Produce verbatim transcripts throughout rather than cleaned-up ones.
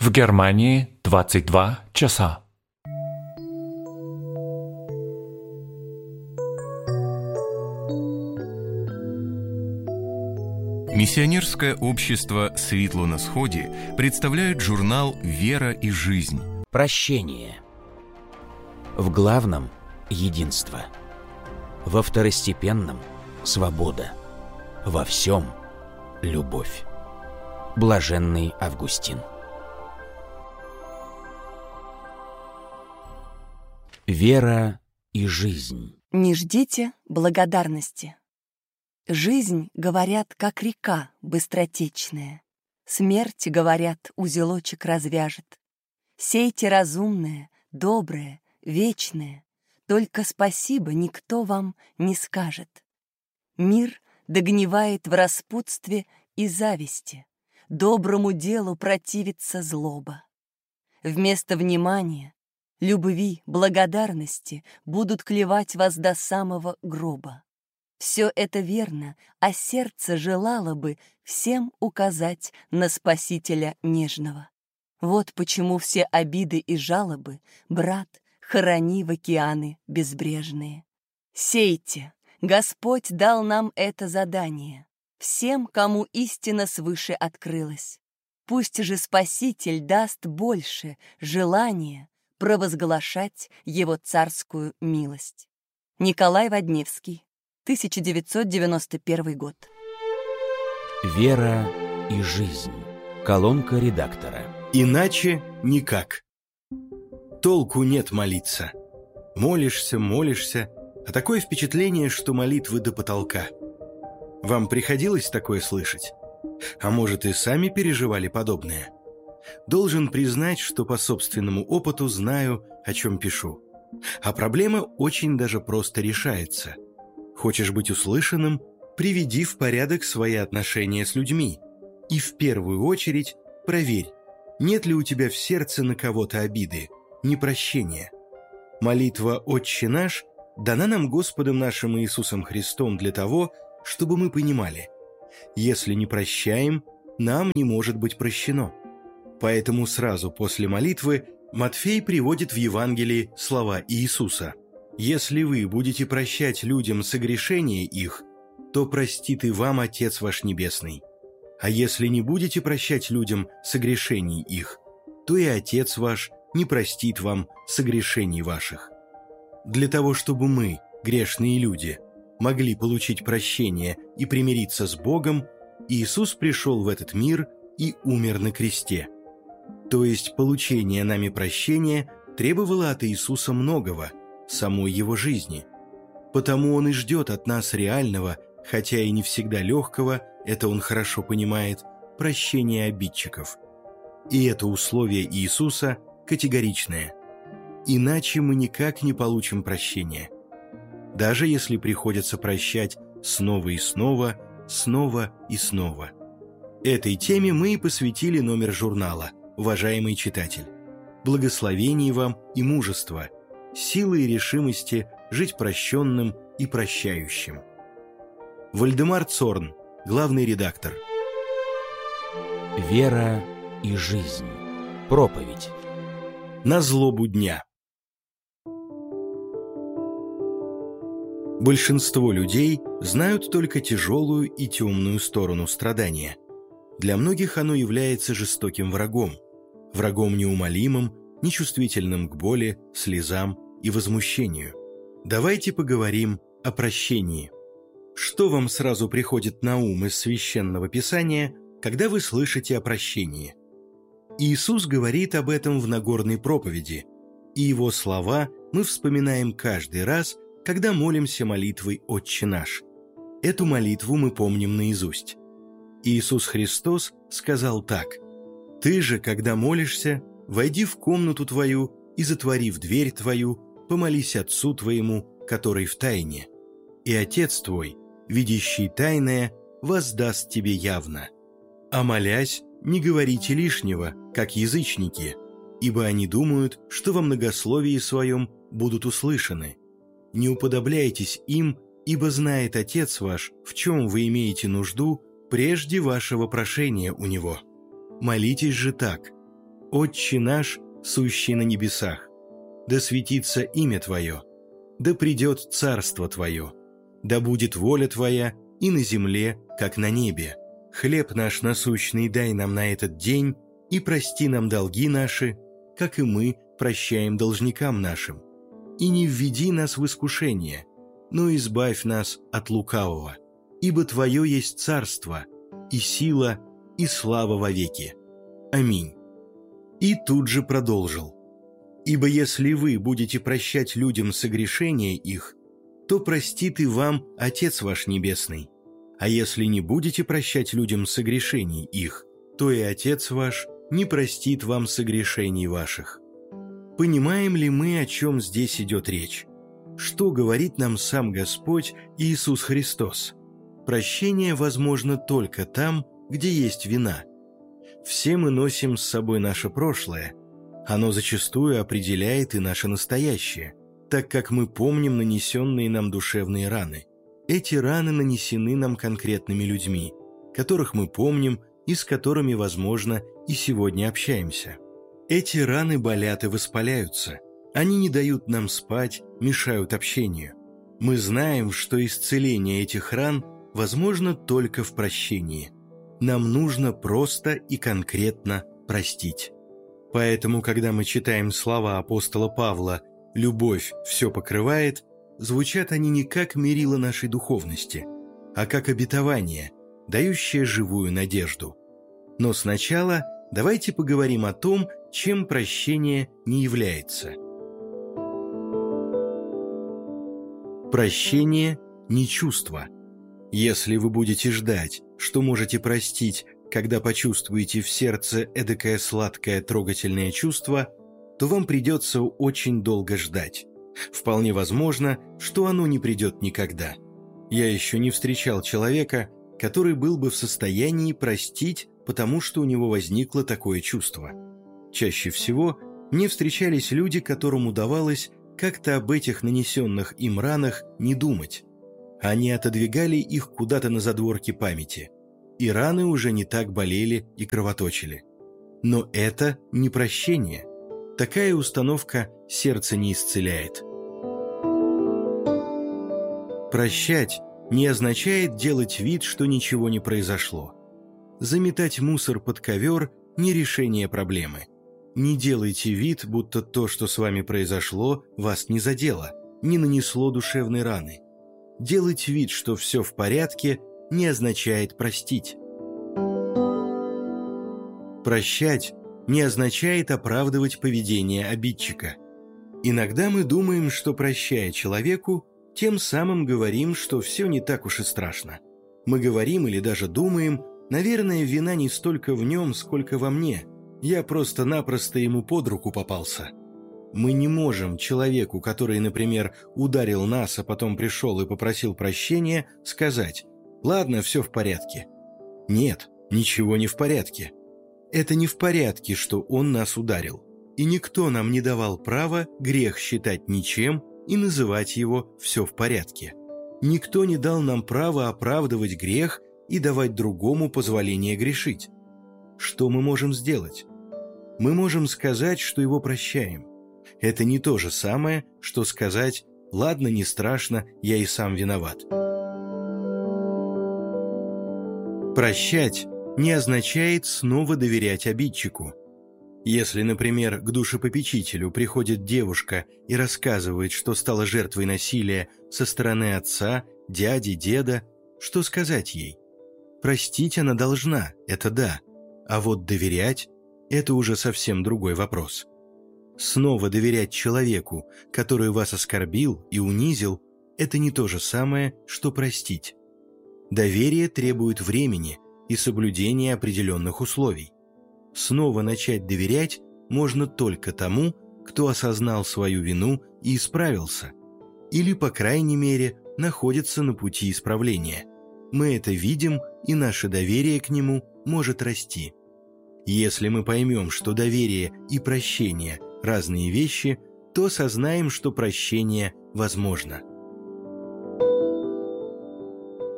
В Германии двадцать два часа. Миссионерское общество «Светло на сходе» представляет журнал «Вера и жизнь». Прощение. В главном – единство. Во второстепенном – свобода. Во всем – любовь. Блаженный Августин. Вера и жизнь. Не ждите благодарности. Жизнь, говорят, как река быстротечная. Смерть, говорят, узелочек развяжет. Сейте разумное, доброе, вечное. Только спасибо никто вам не скажет. Мир догнивает в распутстве и зависти. Доброму делу противится злоба. Вместо внимания, любви, благодарности будут клевать вас до самого гроба. Все это верно, а сердце желало бы всем указать на Спасителя нежного. Вот почему все обиды и жалобы, брат, хорони в океаны безбрежные. Сейте, Господь дал нам это задание, всем, кому истина свыше открылась. Пусть же Спаситель даст больше желания провозглашать Его царскую милость. Николай Водневский, тысяча девятьсот девяносто первый год. Вера и жизнь. Колонка редактора. Иначе никак. Толку нет молиться. Молишься, молишься, а такое впечатление, что молитвы до потолка. Вам приходилось такое слышать? А может, и сами переживали подобное? Должен признать, что по собственному опыту знаю, о чем пишу. А проблема очень даже просто решается. Хочешь быть услышанным? Приведи в порядок свои отношения с людьми. И в первую очередь проверь, нет ли у тебя в сердце на кого-то обиды, непрощения. Молитва «Отче наш» дана нам Господом нашим Иисусом Христом для того, чтобы мы понимали, если не прощаем, нам не может быть прощено. Поэтому сразу после молитвы Матфей приводит в Евангелии слова Иисуса: «Если вы будете прощать людям согрешения их, то простит и вам Отец ваш Небесный. А если не будете прощать людям согрешений их, то и Отец ваш не простит вам согрешений ваших». Для того, чтобы мы, грешные люди, могли получить прощение и примириться с Богом, Иисус пришел в этот мир и умер на кресте. То есть получение нами прощения требовало от Иисуса многого, самой Его жизни. Потому Он и ждет от нас реального, хотя и не всегда легкого, это Он хорошо понимает, прощения обидчиков. И это условие Иисуса категоричное. Иначе мы никак не получим прощения. Даже если приходится прощать снова и снова, снова и снова. Этой теме мы и посвятили номер журнала, уважаемый читатель. Благословений вам и мужества, силы и решимости жить прощенным и прощающим. Вальдемар Цорн, главный редактор. Вера и жизнь. Проповедь. На злобу дня. Большинство людей знают только тяжелую и темную сторону страдания. Для многих оно является жестоким врагом, врагом неумолимым, нечувствительным к боли, слезам и возмущению. Давайте поговорим о прощении. Что вам сразу приходит на ум из Священного Писания, когда вы слышите о прощении? Иисус говорит об этом в Нагорной проповеди, и Его слова мы вспоминаем каждый раз, когда молимся молитвой «Отче наш». Эту молитву мы помним наизусть. Иисус Христос сказал так: «Ты же, когда молишься, войди в комнату твою и, затворив дверь твою, помолись Отцу твоему, который в тайне, и Отец твой, видящий тайное, воздаст тебе явно. А молясь, не говорите лишнего, как язычники, ибо они думают, что во многословии своем будут услышаны. Не уподобляйтесь им, ибо знает Отец ваш, в чем вы имеете нужду, прежде вашего прошения у Него. Молитесь же так: «Отче наш, сущий на небесах, да светится имя Твое, да придет царство Твое, да будет воля Твоя и на земле, как на небе. Хлеб наш насущный дай нам на этот день, и прости нам долги наши, как и мы прощаем должникам нашим. И не введи нас в искушение, но избавь нас от лукавого, ибо Твое есть царство, и сила, и слава вовеки. Аминь». И тут же продолжил: «Ибо если вы будете прощать людям согрешения их, то простит и вам Отец ваш Небесный. А если не будете прощать людям согрешений их, то и Отец ваш не простит вам согрешений ваших». Понимаем ли мы, о чем здесь идет речь? Что говорит нам сам Господь Иисус Христос? Прощение возможно только там, где есть вина. Все мы носим с собой наше прошлое. Оно зачастую определяет и наше настоящее, так как мы помним нанесенные нам душевные раны. Эти раны нанесены нам конкретными людьми, которых мы помним и с которыми, возможно, и сегодня общаемся. Эти раны болят и воспаляются. Они не дают нам спать, мешают общению. Мы знаем, что исцеление этих ран возможно только в прощении. Нам нужно просто и конкретно простить. Поэтому, когда мы читаем слова апостола Павла «любовь все покрывает», звучат они не как мерило нашей духовности, а как обетование, дающее живую надежду. Но сначала давайте поговорим о том, чем прощение не является. Прощение не чувство. Если вы будете ждать, что можете простить, когда почувствуете в сердце эдакое сладкое трогательное чувство, то вам придется очень долго ждать. Вполне возможно, что оно не придет никогда. Я еще не встречал человека, который был бы в состоянии простить, потому что у него возникло такое чувство. Чаще всего мне встречались люди, которым удавалось как-то об этих нанесенных им ранах не думать. Они отодвигали их куда-то на задворки памяти, и раны уже не так болели и кровоточили. Но это не прощение. Такая установка сердце не исцеляет. Прощать не означает делать вид, что ничего не произошло. Заметать мусор под ковер – не решение проблемы. Не делайте вид, будто то, что с вами произошло, вас не задело, не нанесло душевной раны. Делать вид, что все в порядке, не означает простить. Прощать не означает оправдывать поведение обидчика. Иногда мы думаем, что, прощая человеку, тем самым говорим, что все не так уж и страшно. Мы говорим или даже думаем: наверное, вина не столько в нем, сколько во мне. Я просто-напросто ему под руку попался. Мы не можем человеку, который, например, ударил нас, а потом пришел и попросил прощения, сказать: «Ладно, все в порядке». Нет, ничего не в порядке. Это не в порядке, что он нас ударил. И никто нам не давал права грех считать ничем и называть его «все в порядке». Никто не дал нам права оправдывать грех и давать другому позволение грешить. Что мы можем сделать? Мы можем сказать, что его прощаем. Это не то же самое, что сказать: «Ладно, не страшно, я и сам виноват». Прощать не означает снова доверять обидчику. Если, например, к душепопечителю приходит девушка и рассказывает, что стала жертвой насилия со стороны отца, дяди, деда, что сказать ей? Простить она должна, это да, а вот доверять – это уже совсем другой вопрос. Снова доверять человеку, который вас оскорбил и унизил, это не то же самое, что простить. Доверие требует времени и соблюдения определенных условий. Снова начать доверять можно только тому, кто осознал свою вину и исправился, или, по крайней мере, находится на пути исправления. Мы это видим, и наше доверие к нему может расти. Если мы поймем, что доверие и прощение – разные вещи, то осознаем, что прощение возможно.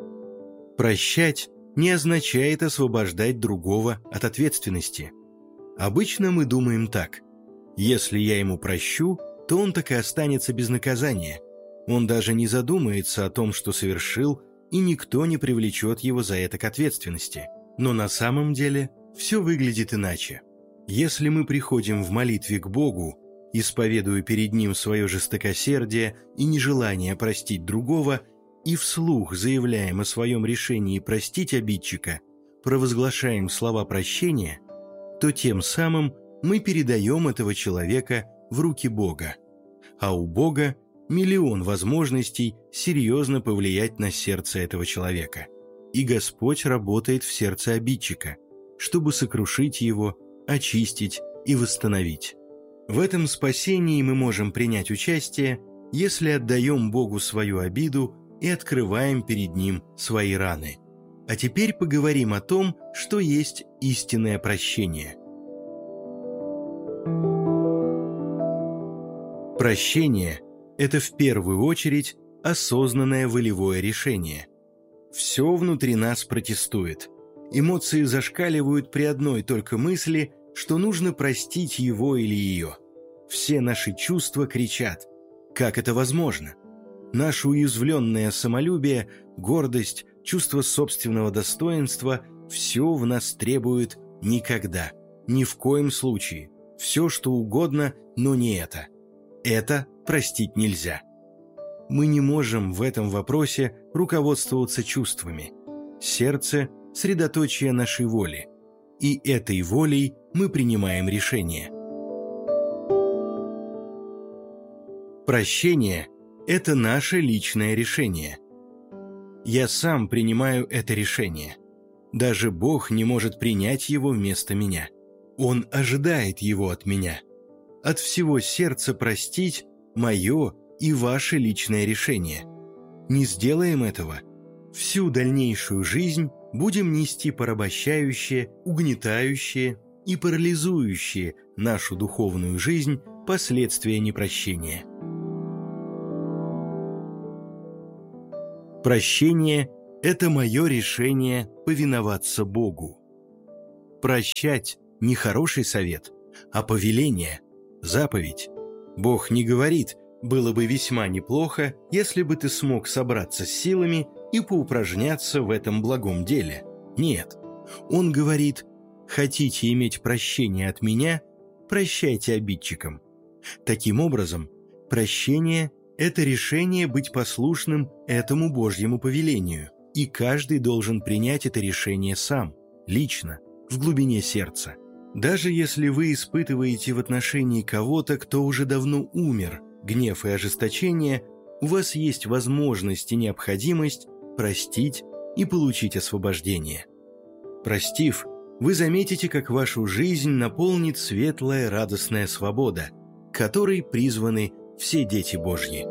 Прощать не означает освобождать другого от ответственности. Обычно мы думаем так: если я ему прощу, то он так и останется без наказания. Он даже не задумается о том, что совершил, и никто не привлечет его за это к ответственности. Но на самом деле все выглядит иначе. Если мы приходим в молитве к Богу, исповедуя перед Ним свое жестокосердие и нежелание простить другого, и вслух заявляем о своем решении простить обидчика, провозглашаем слова прощения, то тем самым мы передаем этого человека в руки Бога. А у Бога миллион возможностей серьезно повлиять на сердце этого человека. И Господь работает в сердце обидчика, чтобы сокрушить его, очистить и восстановить. В этом спасении мы можем принять участие, если отдаем Богу свою обиду и открываем перед Ним свои раны. А теперь поговорим о том, что есть истинное прощение. Прощение – это в первую очередь осознанное волевое решение. Все внутри нас протестует. Эмоции зашкаливают при одной только мысли, что нужно простить его или ее. Все наши чувства кричат: как это возможно? Наше уязвленное самолюбие, гордость, чувство собственного достоинства – все в нас требует никогда, ни в коем случае, все что угодно, но не это. Это простить нельзя. Мы не можем в этом вопросе руководствоваться чувствами. Сердце – средоточие нашей воли, и этой волей мы принимаем решение. Прощение – это наше личное решение. Я сам принимаю это решение. Даже Бог не может принять его вместо меня. Он ожидает его от меня. От всего сердца простить – мое и ваше личное решение. Не сделаем этого – всю дальнейшую жизнь будем нести порабощающие, угнетающие и парализующие нашу духовную жизнь последствия непрощения. Прощение – это мое решение повиноваться Богу. Прощать – не хороший совет, а повеление, заповедь. Бог не говорит: было бы весьма неплохо, если бы ты смог собраться с силами и поупражняться в этом благом деле. Нет, Он говорит: хотите иметь прощение от меня, прощайте обидчикам. Таким образом, прощение – это решение быть послушным этому Божьему повелению, и каждый должен принять это решение сам, лично, в глубине сердца. Даже если вы испытываете в отношении кого-то, кто уже давно умер, гнев и ожесточение, у вас есть возможность и необходимость простить и получить освобождение. Простив, вы заметите, как вашу жизнь наполнит светлая радостная свобода, к которой призваны все дети Божьи.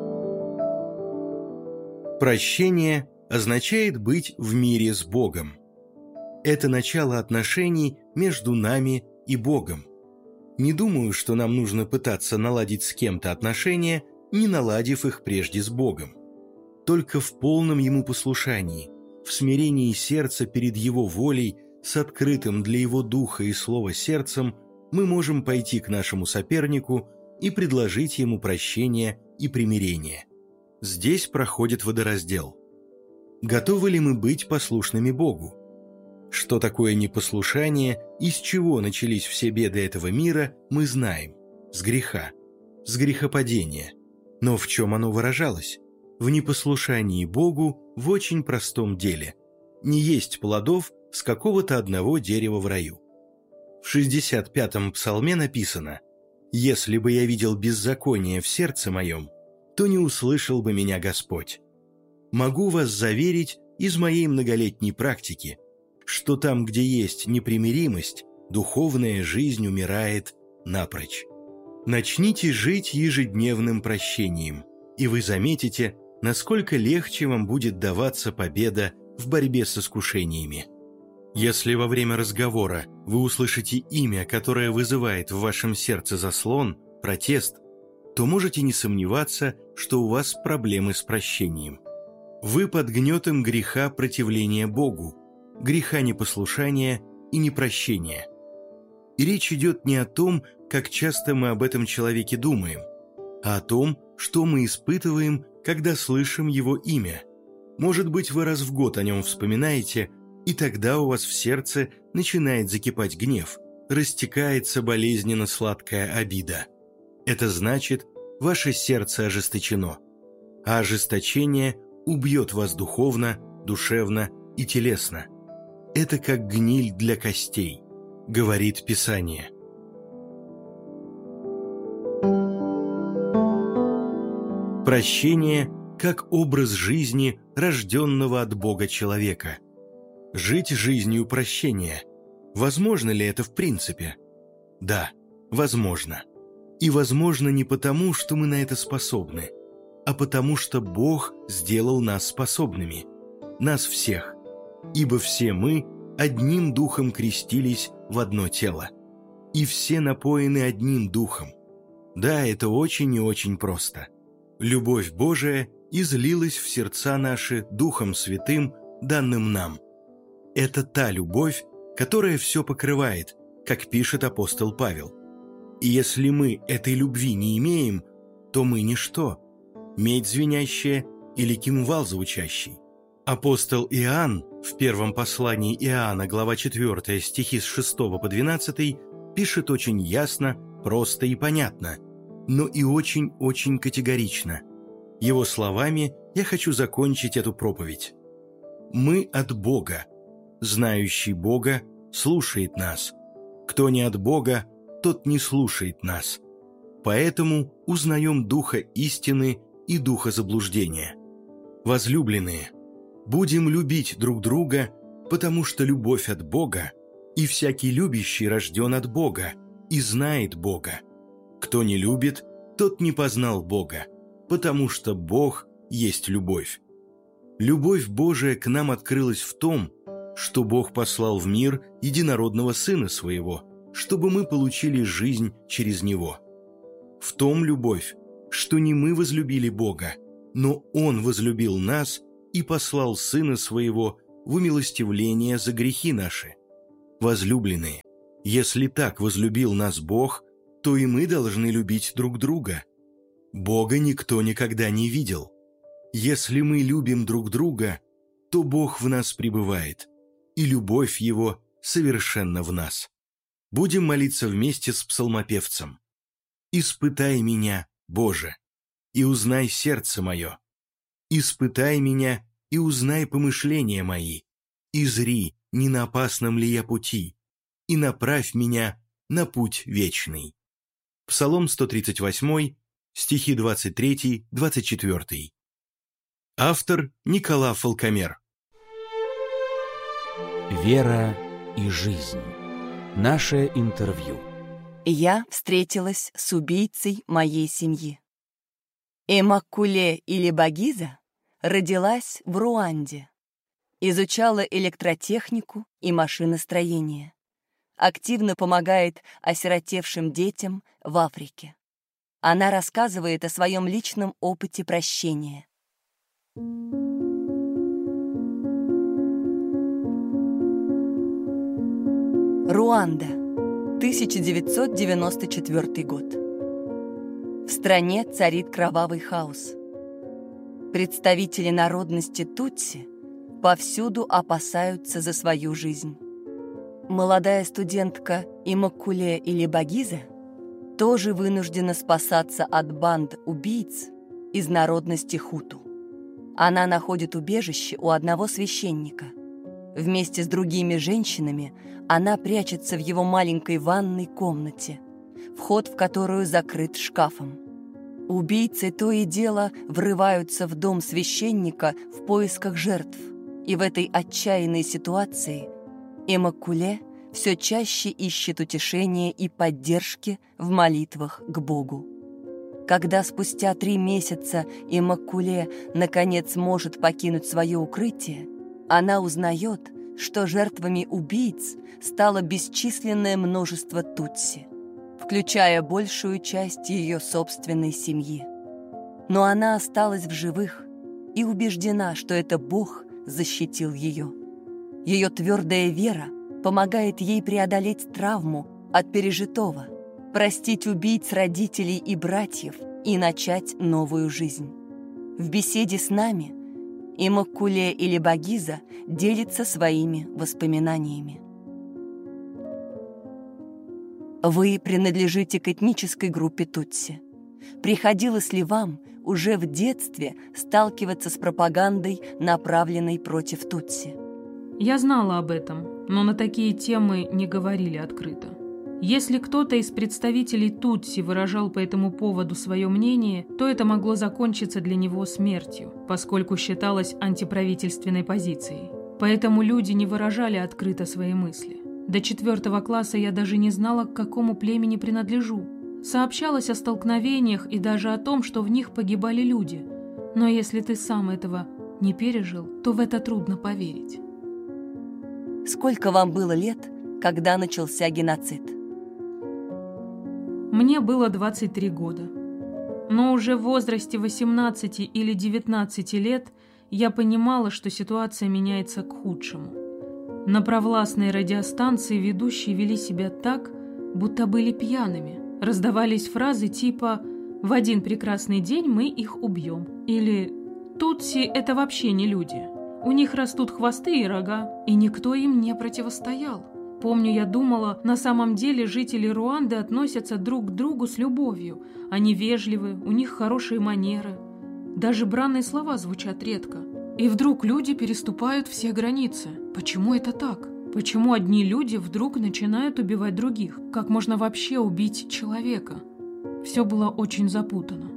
Прощение означает быть в мире с Богом. Это начало отношений между нами и Богом. Не думаю, что нам нужно пытаться наладить с кем-то отношения, не наладив их прежде с Богом. Только в полном Ему послушании, в смирении сердца перед Его волей, с открытым для Его духа и слова сердцем, мы можем пойти к нашему сопернику и предложить ему прощение и примирение. Здесь проходит водораздел. Готовы ли мы быть послушными Богу? Что такое непослушание и с чего начались все беды этого мира, мы знаем. С греха, с грехопадения. Но в чем оно выражалось? В непослушании Богу в очень простом деле. Не есть плодов с какого-то одного дерева в раю. В шестьдесят пятом псалме написано: «Если бы я видел беззаконие в сердце моем, то не услышал бы меня Господь». Могу вас заверить из моей многолетней практики, что там, где есть непримиримость, духовная жизнь умирает напрочь. Начните жить ежедневным прощением, и вы заметите, насколько легче вам будет даваться победа в борьбе с искушениями. Если во время разговора вы услышите имя, которое вызывает в вашем сердце заслон, протест, то можете не сомневаться, что у вас проблемы с прощением. Вы под гнетом греха противления Богу, греха непослушания и непрощения. И речь идет не о том, как часто мы об этом человеке думаем, а о том, что мы испытываем, когда слышим его имя. Может быть, вы раз в год о нем вспоминаете, и тогда у вас в сердце начинает закипать гнев, растекается болезненно сладкая обида. Это значит, ваше сердце ожесточено, а ожесточение убьет вас духовно, душевно и телесно. Это как гниль для костей, говорит Писание. Прощение как образ жизни, рожденного от Бога человека. Жить жизнью прощения. Возможно ли это в принципе? Да, возможно. И возможно не потому, что мы на это способны, а потому что Бог сделал нас способными, нас всех, ибо все мы одним духом крестились в одно тело, и все напоены одним духом. Да, это очень и очень просто. Любовь Божия излилась в сердца наши Духом Святым, данным нам. Это та любовь, которая все покрывает, как пишет апостол Павел. И если мы этой любви не имеем, то мы ничто, медь звенящая или кимвал звучащий. Апостол Иоанн в первом послании Иоанна, глава четвёртая, стихи с шестого по двенадцатый, пишет очень ясно, просто и понятно, но и очень-очень категорично. Его словами я хочу закончить эту проповедь. «Мы от Бога. Знающий Бога слушает нас. Кто не от Бога, тот не слушает нас. Поэтому узнаем Духа истины и Духа заблуждения. Возлюбленные, будем любить друг друга, потому что любовь от Бога, и всякий любящий рожден от Бога и знает Бога. Кто не любит, тот не познал Бога, потому что Бог есть любовь. Любовь Божия к нам открылась в том, что Бог послал в мир единородного Сына Своего, чтобы мы получили жизнь через Него. В том любовь, что не мы возлюбили Бога, но Он возлюбил нас и послал Сына Своего в умилостивление за грехи наши. Возлюбленные, если так возлюбил нас Бог, то и мы должны любить друг друга. Бога никто никогда не видел. Если мы любим друг друга, то Бог в нас пребывает, и любовь Его совершенна в нас. Будем молиться вместе с псалмопевцем. «Испытай меня, Боже, и узнай сердце мое. Испытай меня и узнай помышления мои, и зри, не на опасном ли я пути, и направь меня на путь вечный». Псалом сто тридцать восемь, стихи двадцать три — двадцать четыре. Автор Никола Фалкомер. Вера и жизнь. Наше интервью. Я встретилась с убийцей моей семьи. Иммакуле Илибагиза родилась в Руанде. Изучала электротехнику и машиностроение. Активно помогает осиротевшим детям в Африке. Она рассказывает о своем личном опыте прощения. Руанда, тысяча девятьсот девяносто четвёртый год. В стране царит кровавый хаос. Представители народности Тутси повсюду опасаются за свою жизнь. Молодая студентка Иммакуле Илибагиза тоже вынуждена спасаться от банд убийц из народности хуту. Она находит убежище у одного священника. Вместе с другими женщинами она прячется в его маленькой ванной комнате, вход в которую закрыт шкафом. Убийцы то и дело врываются в дом священника в поисках жертв, и в этой отчаянной ситуации Иммакуле все чаще ищет утешения и поддержки в молитвах к Богу. Когда спустя три месяца Иммакуле наконец может покинуть свое укрытие, она узнает, что жертвами убийц стало бесчисленное множество тутси, включая большую часть ее собственной семьи. Но она осталась в живых и убеждена, что это Бог защитил ее. Ее твердая вера помогает ей преодолеть травму от пережитого, простить убийц родителей и братьев и начать новую жизнь. В беседе с нами Иммаккуле или Багиза делится своими воспоминаниями. Вы принадлежите к этнической группе Тутси. Приходилось ли вам уже в детстве сталкиваться с пропагандой, направленной против Тутси? Я знала об этом, но на такие темы не говорили открыто. Если кто-то из представителей Тутси выражал по этому поводу свое мнение, то это могло закончиться для него смертью, поскольку считалось антиправительственной позицией. Поэтому люди не выражали открыто свои мысли. До четвертого класса я даже не знала, к какому племени принадлежу. Сообщалось о столкновениях и даже о том, что в них погибали люди. Но если ты сам этого не пережил, то в это трудно поверить. Сколько вам было лет, когда начался геноцид? Мне было двадцать три года. Но уже в возрасте восемнадцати или девятнадцати лет я понимала, что ситуация меняется к худшему. На провластной радиостанции ведущие вели себя так, будто были пьяными. Раздавались фразы типа «В один прекрасный день мы их убьем» или «Тутси – это вообще не люди. У них растут хвосты и рога, и никто им не противостоял». Помню, я думала, на самом деле жители Руанды относятся друг к другу с любовью. Они вежливы, у них хорошие манеры. Даже бранные слова звучат редко. И вдруг люди переступают все границы. Почему это так? Почему одни люди вдруг начинают убивать других? Как можно вообще убить человека? Все было очень запутано.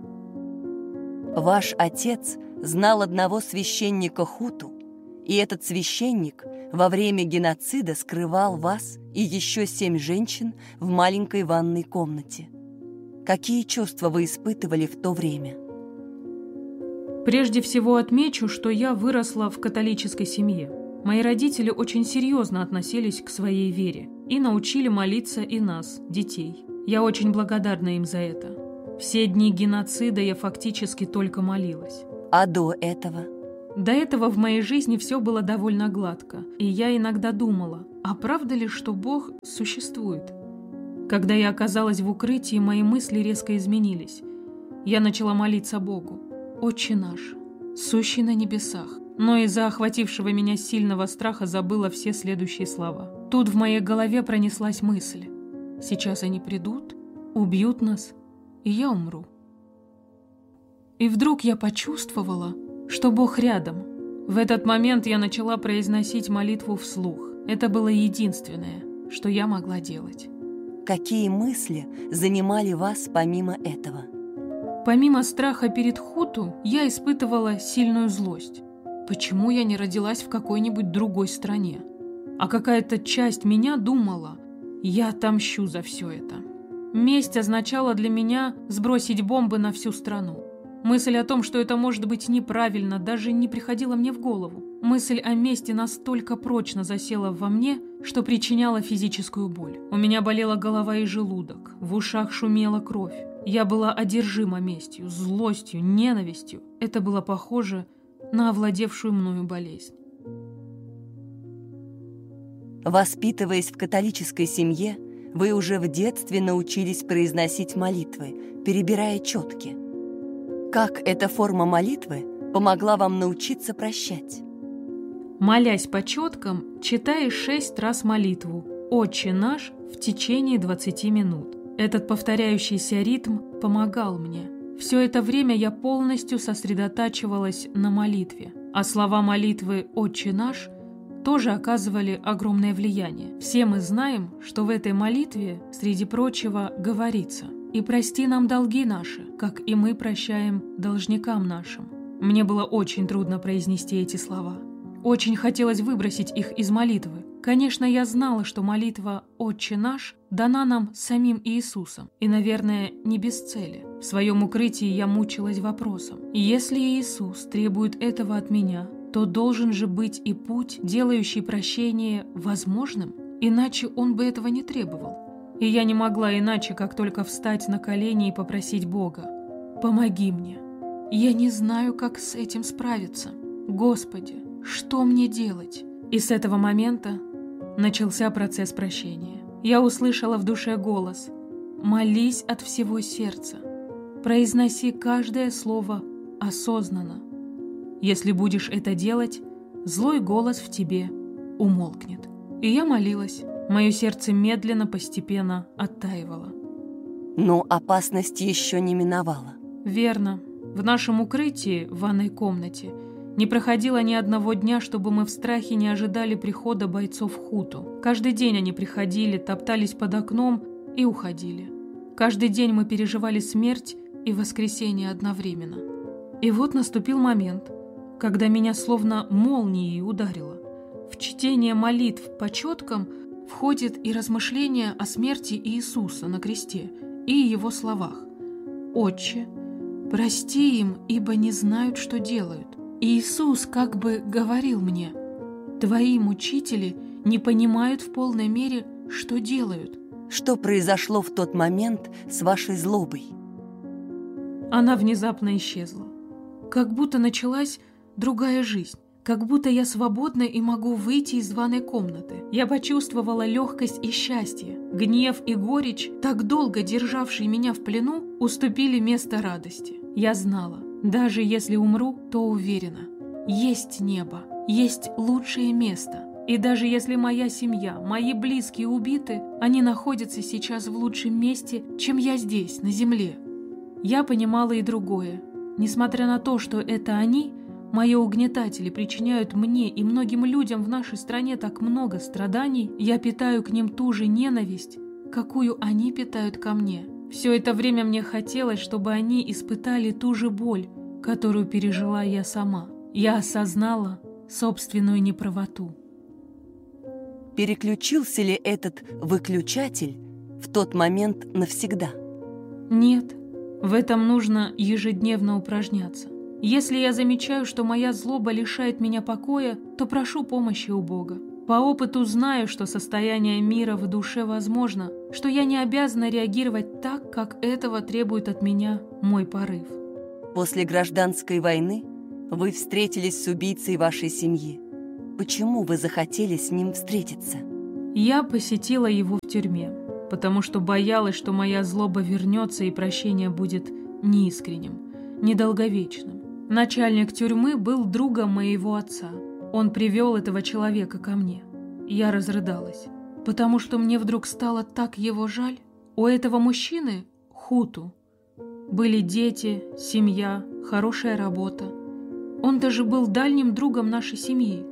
Ваш отец знал одного священника Хуту, и этот священник во время геноцида скрывал вас и еще семь женщин в маленькой ванной комнате. Какие чувства вы испытывали в то время? Прежде всего отмечу, что я выросла в католической семье. Мои родители очень серьезно относились к своей вере и научили молиться и нас, детей. Я очень благодарна им за это. Все дни геноцида я фактически только молилась. А до этого? До этого в моей жизни все было довольно гладко, и я иногда думала, а правда ли, что Бог существует? Когда я оказалась в укрытии, мои мысли резко изменились. Я начала молиться Богу. «Отче наш, сущий на небесах», но из-за охватившего меня сильного страха забыла все следующие слова. Тут в моей голове пронеслась мысль. Сейчас они придут, убьют нас, и я умру. И вдруг я почувствовала, что Бог рядом. В этот момент я начала произносить молитву вслух. Это было единственное, что я могла делать. Какие мысли занимали вас помимо этого? Помимо страха перед Хуту, я испытывала сильную злость. Почему я не родилась в какой-нибудь другой стране? А какая-то часть меня думала, я отомщу за все это. Месть означала для меня сбросить бомбы на всю страну. Мысль о том, что это может быть неправильно, даже не приходила мне в голову. Мысль о мести настолько прочно засела во мне, что причиняла физическую боль. У меня болела голова и желудок, в ушах шумела кровь. Я была одержима местью, злостью, ненавистью. Это было похоже на овладевшую мною болезнь. Воспитываясь в католической семье, вы уже в детстве научились произносить молитвы, перебирая четки. Как эта форма молитвы помогла вам научиться прощать? Молясь по четкам, читаешь шесть раз молитву «Отче наш» в течение двадцати минут. Этот повторяющийся ритм помогал мне. Все это время я полностью сосредотачивалась на молитве, а слова молитвы «Отче наш» тоже оказывали огромное влияние. Все мы знаем, что в этой молитве, среди прочего, говорится «И прости нам долги наши, как и мы прощаем должникам нашим». Мне было очень трудно произнести эти слова. Очень хотелось выбросить их из молитвы. Конечно, я знала, что молитва «Отче наш» дана нам самим Иисусом, и, наверное, не без цели. В своем укрытии я мучилась вопросом: если Иисус требует этого от меня, то должен же быть и путь, делающий прощение возможным, иначе Он бы этого не требовал. И я не могла иначе, как только встать на колени и попросить Бога: «Помоги мне. Я не знаю, как с этим справиться. Господи, что мне делать?» И с этого момента начался процесс прощения. Я услышала в душе голос: «Молись от всего сердца, произноси каждое слово осознанно. Если будешь это делать, злой голос в тебе умолкнет». И я молилась. Мое сердце медленно, постепенно оттаивало. Но опасность еще не миновала. Верно. В нашем укрытии, в ванной комнате, не проходило ни одного дня, чтобы мы в страхе не ожидали прихода бойцов хуту. Каждый день они приходили, топтались под окном и уходили. Каждый день мы переживали смерть и воскресение одновременно. И вот наступил момент, когда меня словно молнией ударило. В чтение молитв по четкам входит и размышление о смерти Иисуса на кресте и его словах: «Отче, прости им, ибо не знают, что делают». Иисус как бы говорил мне: «Твои мучители не понимают в полной мере, что делают». Что произошло в тот момент с вашей злобой? Она внезапно исчезла. Как будто началась другая жизнь. Как будто я свободна и могу выйти из ванной комнаты. Я почувствовала легкость и счастье. Гнев и горечь, так долго державшие меня в плену, уступили место радости. Я знала, даже если умру, то уверена. Есть небо, есть лучшее место. И даже если моя семья, мои близкие убиты, они находятся сейчас в лучшем месте, чем я здесь, на земле. Я понимала и другое. Несмотря на то, что это они, мои угнетатели, причиняют мне и многим людям в нашей стране так много страданий, я питаю к ним ту же ненависть, какую они питают ко мне. Все это время мне хотелось, чтобы они испытали ту же боль, которую пережила я сама. Я осознала собственную неправоту. Переключился ли этот выключатель в тот момент навсегда? Нет, в этом нужно ежедневно упражняться. Если я замечаю, что моя злоба лишает меня покоя, то прошу помощи у Бога. По опыту знаю, что состояние мира в душе возможно, что я не обязана реагировать так, как этого требует от меня мой порыв. После гражданской войны вы встретились с убийцей вашей семьи. Почему вы захотели с ним встретиться? Я посетила его в тюрьме, потому что боялась, что моя злоба вернется и прощение будет неискренним, недолговечным. Начальник тюрьмы был другом моего отца. Он привел этого человека ко мне. Я разрыдалась, потому что мне вдруг стало так его жаль. У этого мужчины, хуту, были дети, семья, хорошая работа. Он даже был дальним другом нашей семьи.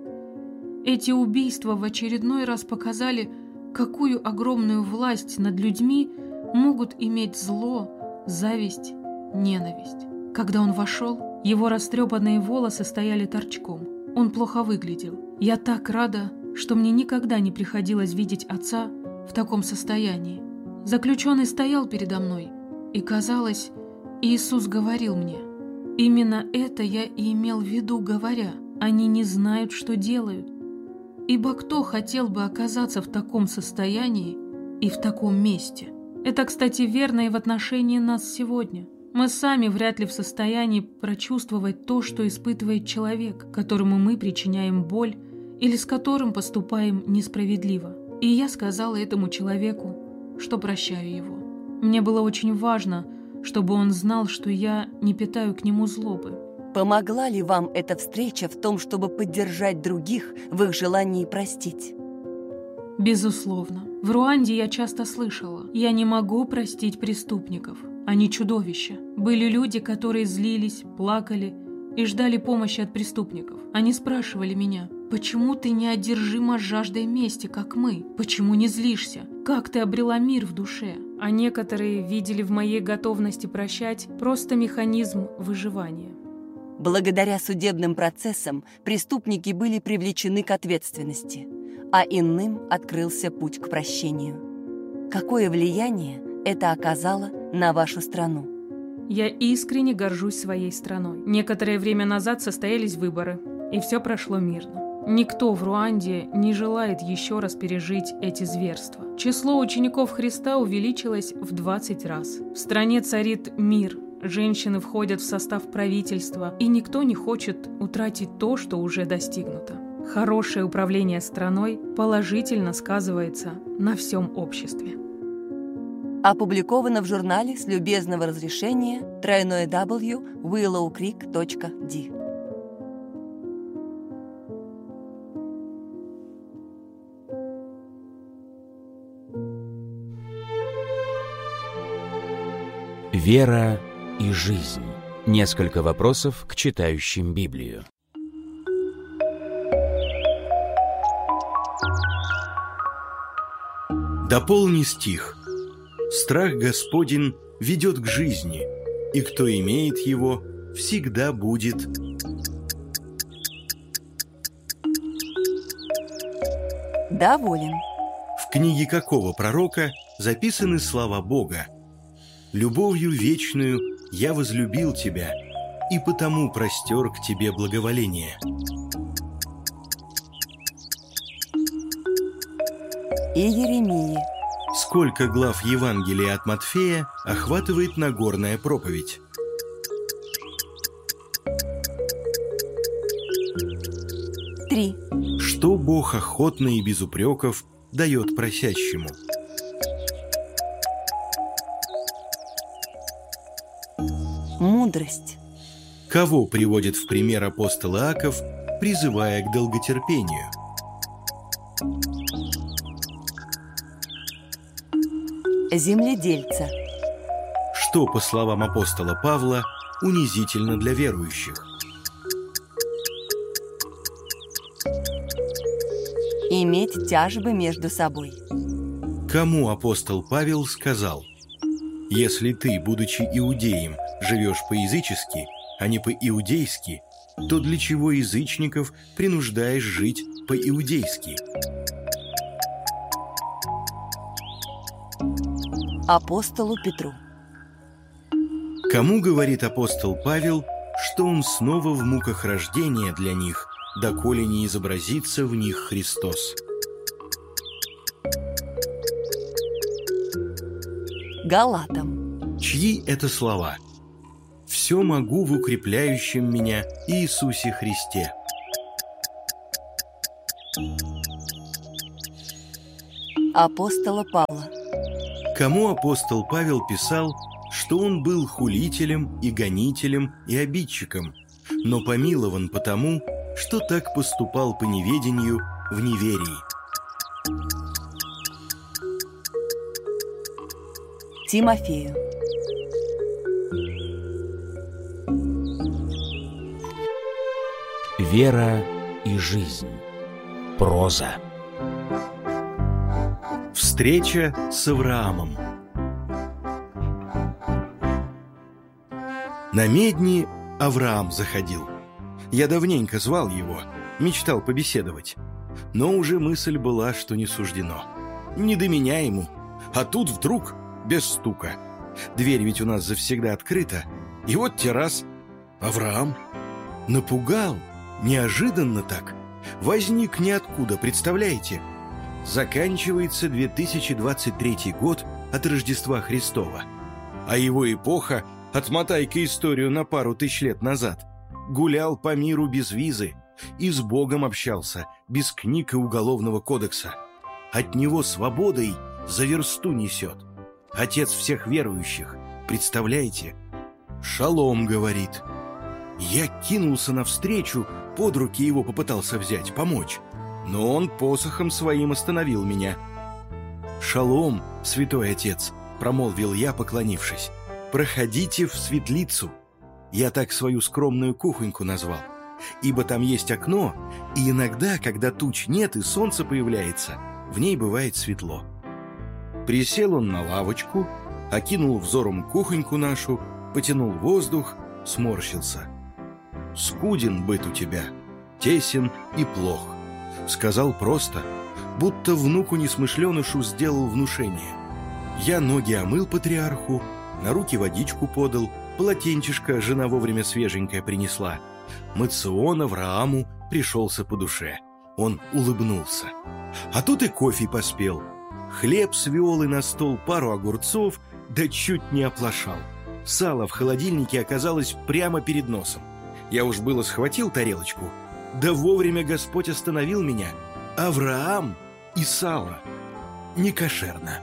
Эти убийства в очередной раз показали, какую огромную власть над людьми могут иметь зло, зависть, ненависть. Когда он вошел, его растрепанные волосы стояли торчком. Он плохо выглядел. Я так рада, что мне никогда не приходилось видеть отца в таком состоянии. Заключенный стоял передо мной, и, казалось, Иисус говорил мне: «Именно это я и имел в виду, говоря, они не знают, что делают». Ибо кто хотел бы оказаться в таком состоянии и в таком месте? Это, кстати, верно и в отношении нас сегодня. Мы сами вряд ли в состоянии прочувствовать то, что испытывает человек, которому мы причиняем боль или с которым поступаем несправедливо. И я сказала этому человеку, что прощаю его. Мне было очень важно, чтобы он знал, что я не питаю к нему злобы. Помогла ли вам эта встреча в том, чтобы поддержать других в их желании простить? Безусловно. В Руанде я часто слышала: «Я не могу простить преступников. Они чудовища». Были люди, которые злились, плакали и ждали помощи от преступников. Они спрашивали меня: «Почему ты не одержима жаждой мести, как мы? Почему не злишься? Как ты обрела мир в душе?» А некоторые видели в моей готовности прощать просто механизм выживания. Благодаря судебным процессам преступники были привлечены к ответственности, а иным открылся путь к прощению. Какое влияние это оказало на вашу страну? Я искренне горжусь своей страной. Некоторое время назад состоялись выборы, и все прошло мирно. Никто в Руанде не желает еще раз пережить эти зверства. Число учеников Христа увеличилось в двадцать раз. В стране царит мир. Женщины входят в состав правительства, и никто не хочет утратить то, что уже достигнуто. Хорошее управление страной положительно сказывается на всем обществе. Опубликовано в журнале с любезного разрешения дабл ю дабл ю дабл ю точка уиллоу крик точка ди. Вера и жизнь. Несколько вопросов к читающим Библию. Дополни стих. Страх Господень ведет к жизни, и кто имеет его, всегда будет. Доволен. В книге какого пророка записаны слова Бога? «Любовью вечную я возлюбил тебя, и потому простер к тебе благоволение». И Еремии. Сколько глав Евангелия от Матфея охватывает Нагорная проповедь? Три. Что Бог охотно и без упреков дает просящему? Мудрость. Кого приводит в пример апостол Иаков, призывая к долготерпению? Земледельца. Что, по словам апостола Павла, унизительно для верующих? Иметь тяжбы между собой. Кому апостол Павел сказал: «Если ты, будучи иудеем, живешь по-язычески, а не по-иудейски, то для чего язычников принуждаешь жить по-иудейски?» Апостолу Петру. Кому говорит апостол Павел, что он снова в муках рождения для них, доколе не изобразится в них Христос? Галатам. Чьи это слова? «Все могу в укрепляющем меня Иисусе Христе». Апостола Павла. Кому апостол Павел писал, что он был хулителем и гонителем и обидчиком, но помилован потому, что так поступал по неведению в неверии? Тимофею. Вера и жизнь. Проза. Встреча с Авраамом. На медни Авраам заходил. Я давненько звал его, мечтал побеседовать. Но уже мысль была, что не суждено. Не до меня ему. А тут вдруг без стука. Дверь ведь у нас завсегда открыта. И вот те раз Авраам напугал, неожиданно так. Возник ниоткуда, представляете? Заканчивается две тысячи двадцать третий год от Рождества Христова. А его эпоха, отмотай-ка историю на пару тысяч лет назад, гулял по миру без визы и с Богом общался, без книг и уголовного кодекса. От него свободой за версту несет. Отец всех верующих, представляете? «Шалом», говорит. Я кинулся навстречу, под руки его попытался взять, помочь. Но он посохом своим остановил меня. «Шалом, святой отец», — промолвил я, поклонившись. «Проходите в светлицу». Я так свою скромную кухоньку назвал. Ибо там есть окно, и иногда, когда туч нет и солнце появляется, в ней бывает светло. Присел он на лавочку, окинул взором кухоньку нашу, потянул воздух, сморщился. «Скуден быт у тебя, тесен и плох», — сказал просто, будто внуку несмышленышу сделал внушение. Я ноги омыл патриарху, на руки водичку подал, полотенчишко жена вовремя свеженькое принесла. Мацион Аврааму пришелся по душе. Он улыбнулся. А тут и кофе поспел. Хлеб с виолой на стол, пару огурцов, да чуть не оплошал. Сало в холодильнике оказалось прямо перед носом. Я уж было схватил тарелочку, Да вовремя Господь остановил меня. Авраам и сало. Не кошерно.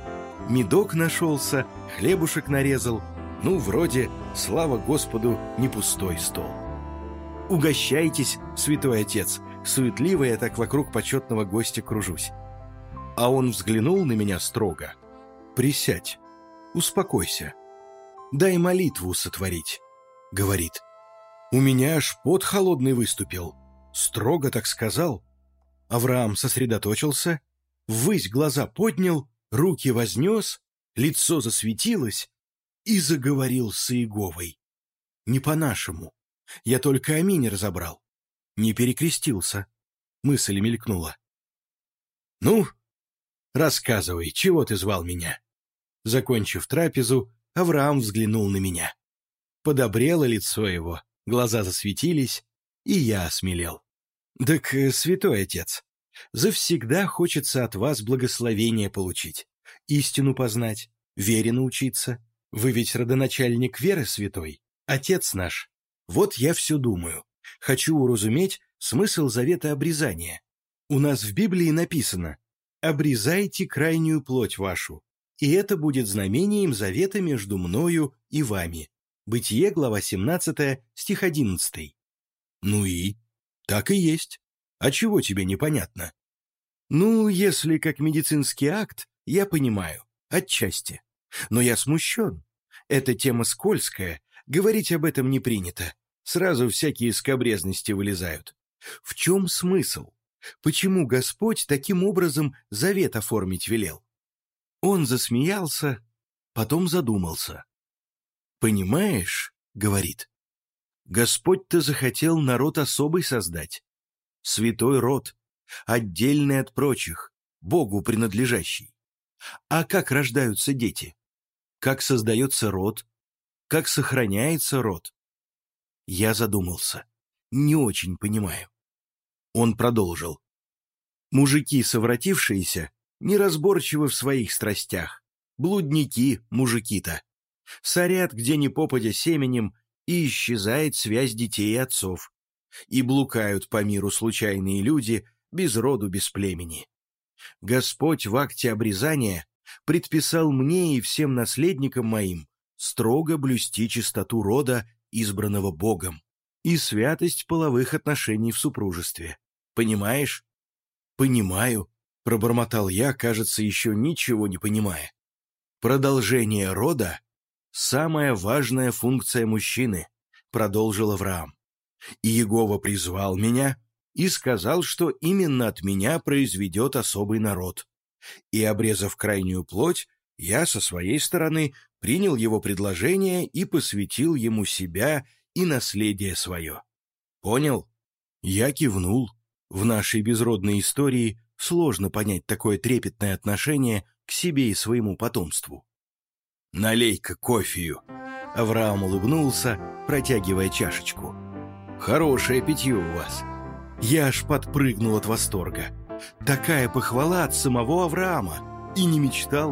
Медок нашелся, хлебушек нарезал. Ну, вроде, слава Господу, не пустой стол. Угощайтесь, святой отец. Суетливо я так вокруг почетного гостя кружусь. А он взглянул на меня строго. Присядь, успокойся. Дай молитву сотворить, говорит. У меня аж пот холодный выступил. Строго так сказал. Авраам сосредоточился, ввысь глаза поднял, руки вознес, лицо засветилось и заговорил с Иеговой. Не по-нашему. Я только аминь разобрал. Не перекрестился. Мысль мелькнула. «Ну, рассказывай, чего ты звал меня?» Закончив трапезу, Авраам взглянул на меня. Подобрело лицо его, глаза засветились, и я осмелел. «Так, святой отец, завсегда хочется от вас благословения получить, истину познать, вере научиться. Вы ведь родоначальник веры святой, отец наш. Вот я все думаю. Хочу уразуметь смысл завета обрезания. У нас в Библии написано: «Обрезайте крайнюю плоть вашу, и это будет знамением завета между мною и вами». Бытие, глава семнадцатая, стих одиннадцатый. Ну и? Так и есть. А чего тебе непонятно? Ну, если как медицинский акт, я понимаю, отчасти. Но я смущен. Эта тема скользкая, говорить об этом не принято. Сразу всякие скабрезности вылезают. В чем смысл? Почему Господь таким образом завет оформить велел? Он засмеялся, потом задумался. «Понимаешь, — говорит, — Господь-то захотел народ особый создать. Святой род, отдельный от прочих, Богу принадлежащий. А как рождаются дети? Как создается род? Как сохраняется род?» Я задумался. Не очень понимаю. Он продолжил. «Мужики, совратившиеся, неразборчивы в своих страстях. Блудники, мужики-то. Сорят где ни попадя семенем, и исчезает связь детей и отцов. И блукают по миру случайные люди, без роду, без племени. Господь в акте обрезания предписал мне и всем наследникам моим строго блюсти чистоту рода, избранного Богом, и святость половых отношений в супружестве. Понимаешь?» «Понимаю», — пробормотал я, кажется, еще ничего не понимая. «Продолжение рода — самая важная функция мужчины», — продолжил Авраам. «И Иегова призвал меня и сказал, что именно от меня произведет особый народ. И, обрезав крайнюю плоть, я со своей стороны принял его предложение и посвятил ему себя и наследие свое. Понял?» Я кивнул. В нашей безродной истории сложно понять такое трепетное отношение к себе и своему потомству. «Налей-ка кофею!» Авраам улыбнулся, протягивая чашечку. «Хорошее питье у вас!» Я аж подпрыгнул от восторга. Такая похвала от самого Авраама. И не мечтал.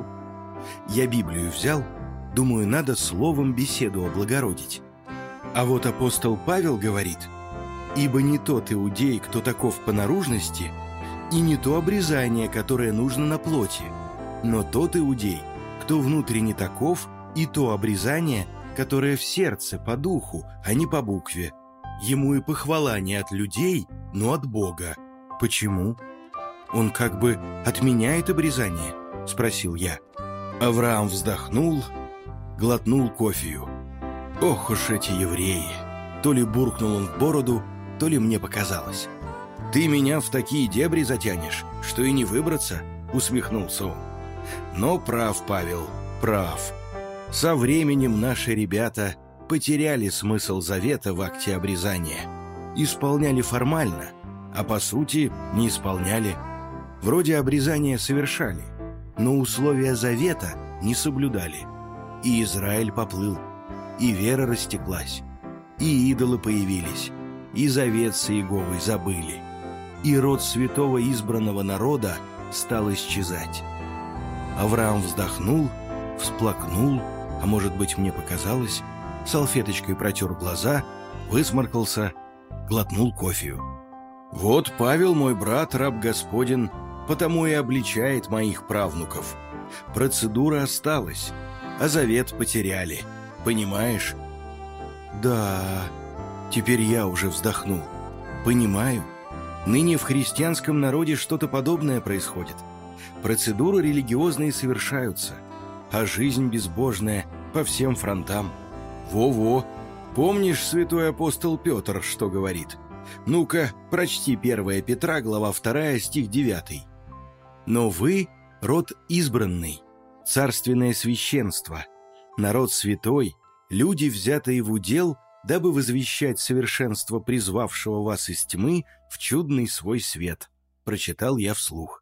Я Библию взял, думаю, надо словом беседу облагородить. А вот апостол Павел говорит: «Ибо не тот иудей, кто таков по наружности, и не то обрезание, которое нужно на плоти, но тот иудей, кто внутренне таков, и то обрезание, которое в сердце, по духу, а не по букве. Ему и похвала не от людей, но от Бога». «Почему? Он как бы отменяет обрезание?» — спросил я. Авраам вздохнул, глотнул кофею. «Ох уж эти евреи!» То ли буркнул он в бороду, то ли мне показалось. «Ты меня в такие дебри затянешь, что и не выбраться», — усмехнулся он. Но прав Павел, прав. Со временем наши ребята потеряли смысл завета в акте обрезания. Исполняли формально, а по сути не исполняли. Вроде обрезания совершали, но условия завета не соблюдали. И Израиль поплыл, и вера растеклась, и идолы появились, и завет с Иеговой забыли, и род святого избранного народа стал исчезать. Авраам вздохнул, всплакнул, а может быть, мне показалось, салфеточкой протер глаза, высморкался, глотнул кофею. Вот Павел, мой брат, раб Господен, потому и обличает моих правнуков. Процедура осталась, а завет потеряли. Понимаешь? Да, теперь я уже вздохнул. Понимаю. Ныне в христианском народе что-то подобное происходит. Процедуры религиозные совершаются, а жизнь безбожная по всем фронтам. Во-во! Помнишь, святой апостол Петр что говорит? Ну-ка, прочти первое Петра, глава вторая, стих девятый. «Но вы — род избранный, царственное священство, народ святой, люди, взятые в удел, дабы возвещать совершенство призвавшего вас из тьмы в чудный свой свет», — прочитал я вслух.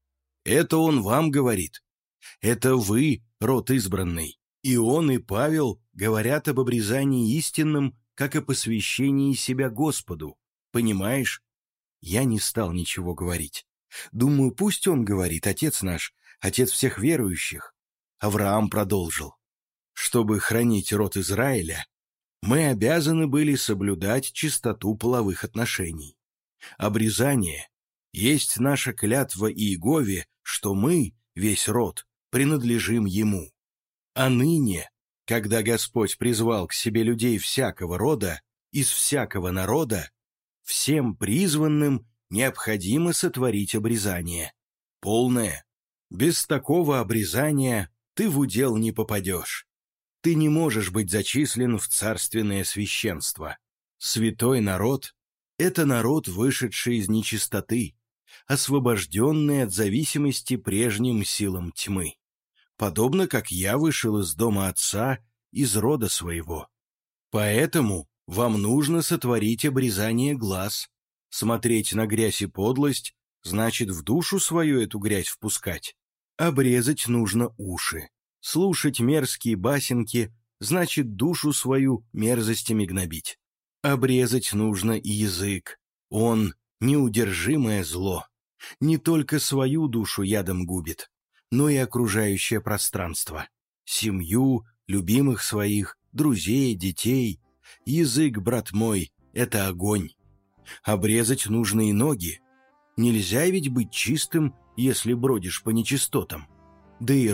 Это он вам говорит. Это вы, род избранный. И он, и Павел говорят об обрезании истинном, как о посвящении себя Господу. Понимаешь? Я не стал ничего говорить. Думаю, пусть он говорит, отец наш, отец всех верующих. Авраам продолжил. Чтобы хранить род Израиля, мы обязаны были соблюдать чистоту половых отношений. Обрезание есть наша клятва Иегове, что мы, весь род, принадлежим ему. А ныне, когда Господь призвал к себе людей всякого рода, из всякого народа, всем призванным необходимо сотворить обрезание. Полное. Без такого обрезания ты в удел не попадешь. Ты не можешь быть зачислен в царственное священство. Святой народ — это народ, вышедший из нечистоты, освобожденный от зависимости прежним силам тьмы. Подобно как я вышел из дома отца, из рода своего. Поэтому вам нужно сотворить обрезание глаз. Смотреть на грязь и подлость значит в душу свою эту грязь впускать. Обрезать нужно уши. Слушать мерзкие басенки значит душу свою мерзостями гнобить. Обрезать нужно и язык. Он — неудержимое зло. Не только свою душу ядом губит, но и окружающее пространство. Семью, любимых своих, друзей, детей. Язык, брат мой, — это огонь. Обрезать нужно и ноги. Нельзя ведь быть чистым, если бродишь по нечистотам. Да и